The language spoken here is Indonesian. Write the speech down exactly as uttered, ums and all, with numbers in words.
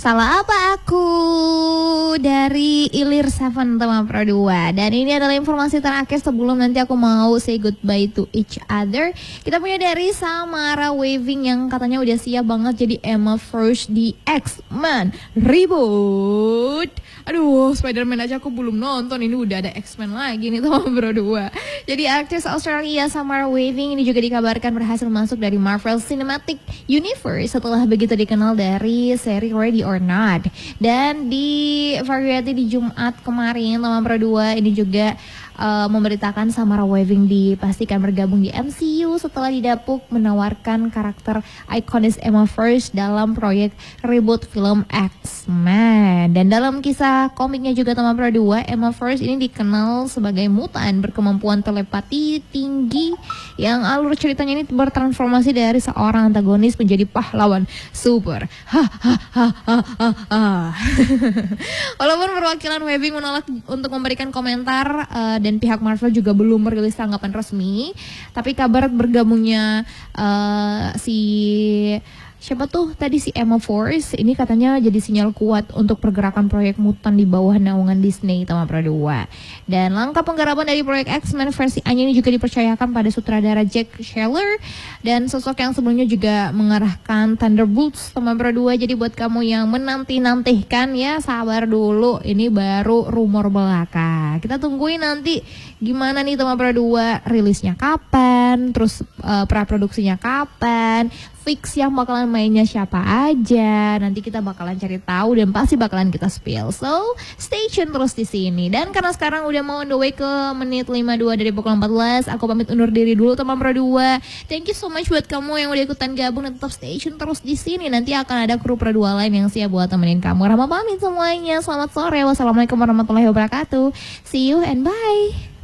Salah apa aku dari Ilir Seven teman Pro dua. Dan ini adalah informasi terakhir sebelum nanti aku mau say goodbye to each other. Kita punya dari Samara Weaving yang katanya udah siap banget jadi Emma Frost di X-Men Reboot. Aduh, Spider-Man aja aku belum nonton, ini udah ada X-Men lagi nih teman Pro dua. Jadi aktris Australia Samara Weaving ini juga dikabarkan berhasil masuk dari Marvel Cinematic Universe setelah begitu dikenal dari seri Ready or Not. Dan di Variety di Jumat kemarin teman Pro dua ini juga uh, memberitakan Samara Weaving dipastikan bergabung di M C U setelah didapuk menawarkan karakter ikonis Emma Frost dalam proyek reboot film X-Men. Dan dalam kisah komiknya juga teman Pro dua, Emma Frost ini dikenal sebagai mutan berkemampuan telepati tinggi yang alur ceritanya ini bertransformasi dari seorang antagonis menjadi pahlawan super. Walaupun perwakilan Weaving menolak untuk memberikan komentar uh, dan pihak Marvel juga belum merilis tanggapan resmi, tapi kabar bergabungnya uh, si siapa tuh tadi si Emma Frost ini katanya jadi sinyal kuat untuk pergerakan proyek mutan di bawah naungan Disney teman Pro dua. Dan langkah penggarapan dari proyek X-Men versi A-nya ini juga dipercayakan pada sutradara Jack Scheller dan sosok yang sebelumnya juga mengarahkan Thunderbolts teman Pro dua. Jadi buat kamu yang menanti-nantikan ya, sabar dulu, ini baru rumor belaka. Kita tungguin nanti gimana nih teman Pro dua, rilisnya kapan, terus uh, praproduksinya kapan, fix yang bakalan mainnya siapa aja. Nanti kita bakalan cari tahu dan pasti bakalan kita spill. So, stay tune terus di sini. Dan karena sekarang udah mau on the way ke menit lima puluh dua dari pukul empat belas, aku pamit undur diri dulu teman Pro dua. Thank you so much buat kamu yang udah ikutan gabung dan tetap stay tune terus di sini. Nanti akan ada kru Pro dua lain yang siap buat temenin kamu. Rahma pamit semuanya. Selamat sore. Wassalamualaikum warahmatullahi wabarakatuh. See you and bye.